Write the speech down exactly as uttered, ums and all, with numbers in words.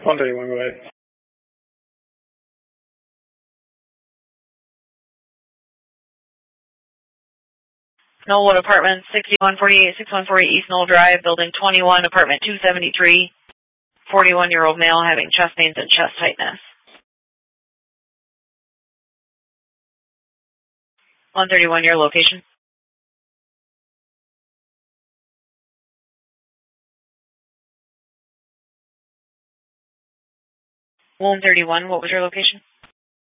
one thirty-one, go ahead. Knollwood Apartments, sixty-one forty-eight, sixty-one forty East Knoll Drive, Building twenty-one, Apartment two seventy-three, forty-one-year-old male having chest pains and chest tightness. one thirty-one, your location. one thirty-one, what was your location?